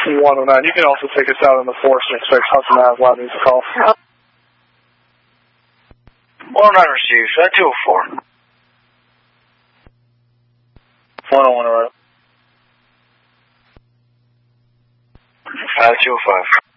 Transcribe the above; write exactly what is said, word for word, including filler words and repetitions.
one oh nine. You can also take us out on the force and expect Hudson to have loud music call. one oh nine received. Flight two oh four. one oh one, alright. Flight two oh five.